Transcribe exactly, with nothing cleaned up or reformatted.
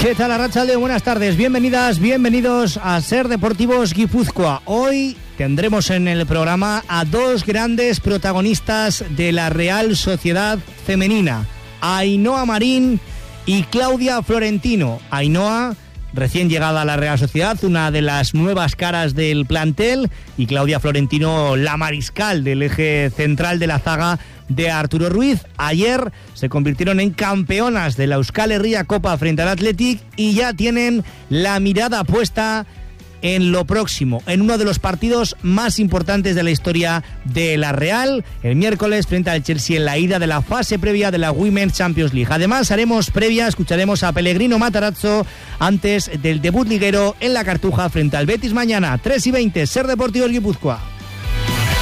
¿Qué tal, Arratsalde? Buenas tardes, bienvenidas, bienvenidos a Ser Deportivos Guipúzcoa. Hoy tendremos en el programa a dos grandes protagonistas de la Real Sociedad Femenina, Ainhoa Marín y Claudia Florentino. Ainhoa, recién llegada a la Real Sociedad, una de las nuevas caras del plantel, y Claudia Florentino, la mariscal del eje central de la zaga de Arturo Ruiz. Ayer se convirtieron en campeonas de la Euskal Herria Copa frente al Athletic y ya tienen la mirada puesta en lo próximo, en uno de los partidos más importantes de la historia de la Real, el miércoles frente al Chelsea en la ida de la fase previa de la Women's Champions League. Además, haremos previa, escucharemos a Pellegrino Matarazzo antes del debut liguero en la Cartuja frente al Betis mañana. tres y veinte, Ser Deportivos Guipúzcoa.